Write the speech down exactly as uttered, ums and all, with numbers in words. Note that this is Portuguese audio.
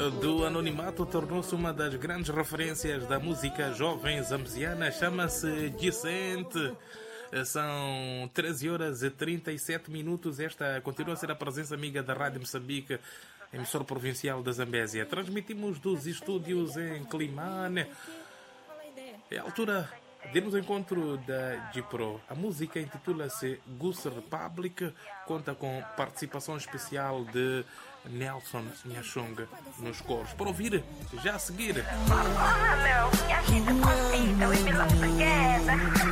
do anonimato tornou-se uma das grandes referências da música jovem zambiana. Chama-se Vicente. São treze horas e trinta e sete minutos. Esta continua a ser a presença amiga da Rádio Moçambique, emissora provincial da Zambésia. Transmitimos dos estúdios em Climane. É a altura de nos encontro da G-Pro. A música intitula-se Goose Republic, conta com participação especial de Nelson Nhashong nos coros. Para ouvir, já a seguir.